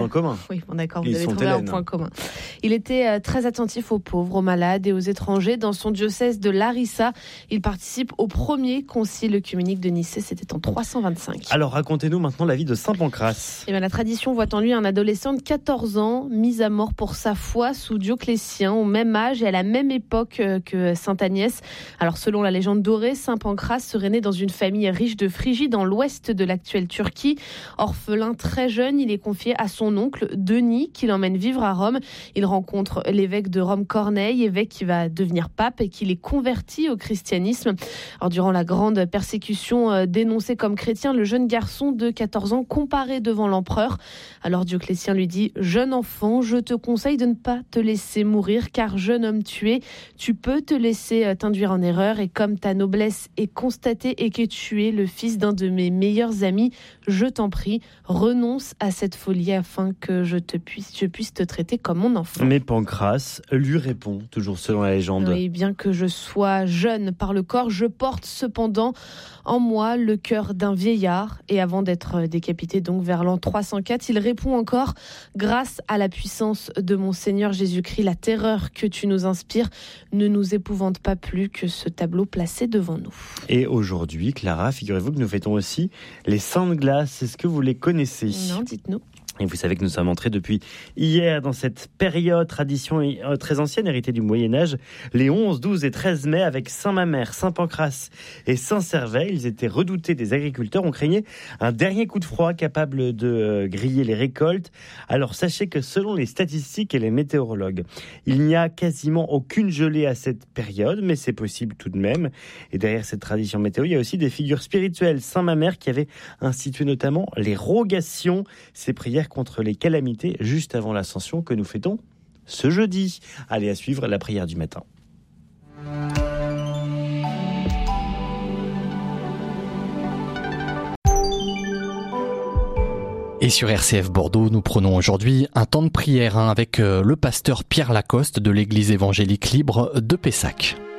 commun. Oui, bon d'accord, vous Ils avez sont trouvé un Hélène. point commun. Il était très attentif aux pauvres, aux malades et aux étrangers. Dans son diocèse de Larissa, il participe au premier concile œcuménique de Nicée, c'était en 325. Alors racontez-nous maintenant la vie de Saint Pancrace. Eh bien, la tradition voit en lui un adolescent de 14 ans, mis à mort pour sa foi sous Dioclétien, au même âge et à la même époque que Sainte Agnès. Alors selon la légende dorée, Saint Pancrace serait né dans une famille riche de Phrygie, dans l'ouest de l'actuelle Turquie. Orphelin très jeune, il est confié à son oncle Denis, qui l'emmène vivre à Rome. Il rencontre l'évêque de Rome Corneille, évêque qui va devenir pape et qui les convertit au christianisme. Alors, durant la grande persécution dénoncée comme chrétien, le jeune garçon de 14 ans comparaît devant l'empereur. Alors Dioclétien lui dit « Jeune enfant, je te conseille de ne pas te laisser mourir, car jeune homme tué, tu peux te laisser t'induire en erreur, et comme ta noblesse est constatée et que tu es le fils d'un de mes meilleurs amis, je t'en prie, renonce à cette folie afin que je puisse te traiter comme mon enfant. » Mais Pancrace lui répond, toujours selon la légende. Oui, bien que je sois jeune par le corps, je porte cependant en moi le cœur d'un vieillard. Et avant d'être décapité donc vers l'an 304, il répond encore « Grâce à la puissance de mon Seigneur Jésus-Christ, la terreur que tu nous inspires ne nous épouvante pas plus que ce tableau placé devant nous. » Et aujourd'hui, Clara, figurez-vous que nous fêtons aussi les Saints de Glace. Est-ce que vous les connaissez ? Non, dites-nous. Et vous savez que nous sommes entrés depuis hier dans cette période, tradition très ancienne, héritée du Moyen-Âge, les 11, 12 et 13 mai, avec Saint-Mamère, Saint-Pancrace et Saint-Servais. Ils étaient redoutés des agriculteurs. On craignait un dernier coup de froid capable de griller les récoltes. Alors sachez que selon les statistiques et les météorologues, il n'y a quasiment aucune gelée à cette période, mais c'est possible tout de même. Et derrière cette tradition météo, il y a aussi des figures spirituelles. Saint-Mamère qui avait institué notamment les rogations, ces prières contre les calamités juste avant l'ascension que nous fêtons ce jeudi. Allez, à suivre la prière du matin. Et sur RCF Bordeaux, nous prenons aujourd'hui un temps de prière avec le pasteur Pierre Lacoste de l'église évangélique libre de Pessac.